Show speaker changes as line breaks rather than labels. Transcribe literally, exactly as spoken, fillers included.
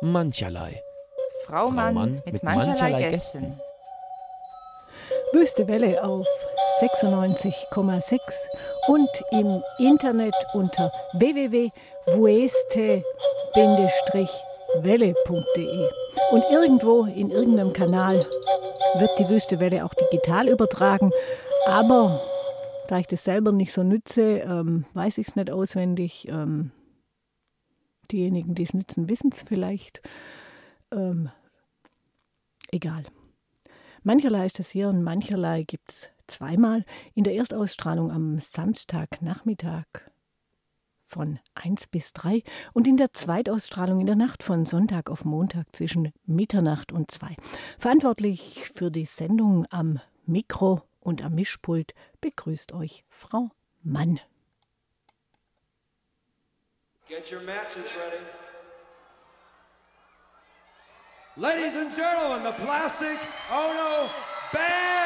mancherlei.
Frau Mann,
Mann
mit,
mit
mancherlei,
mancherlei
Gästen.
Wüste Welle auf sechsundneunzig Komma sechs und im Internet unter w w w punkt wueste welle punkt de. Und irgendwo in irgendeinem Kanal wird die Wüste Welle auch digital übertragen. Aber da ich das selber nicht so nütze, ähm, weiß ich es nicht auswendig. Ähm, diejenigen, die es nützen, wissen es vielleicht. Ähm, egal. Mancherlei ist das hier und mancherlei gibt es zweimal. In der Erstausstrahlung am Samstagnachmittag von eins bis drei und in der Zweitausstrahlung in der Nacht von Sonntag auf Montag zwischen Mitternacht und zwei. Verantwortlich für die Sendung am Mikro und am Mischpult begrüßt euch Frau Mann.
Get your matches ready. Ladies and gentlemen, the Plastic Ono Band!